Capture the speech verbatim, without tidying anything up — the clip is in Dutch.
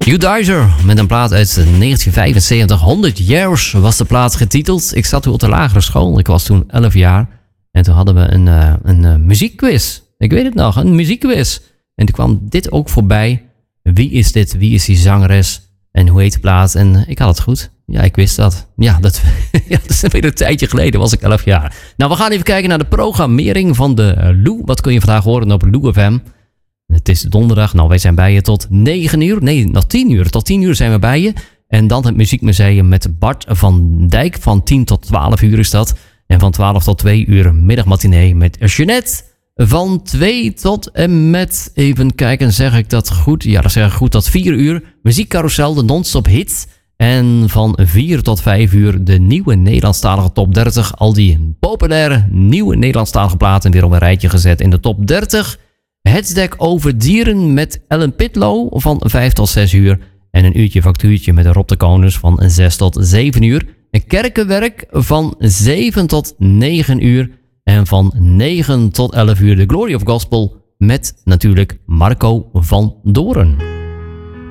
Judizer met een plaat uit negentien vijfenzeventig. honderd Years was de plaat getiteld. Ik zat toen op de lagere school. Ik was toen elf jaar. En toen hadden we een, uh, een uh, muziekquiz. Ik weet het nog, een muziekquiz. En toen kwam dit ook voorbij. Wie is dit? Wie is die zangeres? En hoe heet de plaat? En ik had het goed. Ja, ik wist dat. Ja, dat, ja, dat is weer een tijdje geleden. Was ik elf jaar. Nou, we gaan even kijken naar de programmering van de uh, Lou. Wat kun je vandaag horen op Lou F M? Het is donderdag. Nou, wij zijn bij je tot negen uur. Nee, nog tien uur. Tot tien uur zijn we bij je. En dan het Muziekmuseum met Bart van Dijk. Van tien tot twaalf uur is dat. En van twaalf tot twee uur middagmatinee met Jeanette. Van twee tot en met, even kijken, zeg ik dat goed? Ja, dat zeg ik goed, tot vier uur. Muziekcarousel, de non-stop hits. En van vier tot vijf uur de nieuwe Nederlandstalige top dertig. Al die populaire nieuwe Nederlandstalige platen weer op een rijtje gezet in de top dertig. Hetzdek over dieren met Ellen Pitlow van vijf tot zes uur. En een uurtje factuurtje met Rob de Koners van zes tot zeven uur. Een kerkenwerk van zeven tot negen uur. En van negen tot elf uur de Glory of Gospel met natuurlijk Marco van Doren.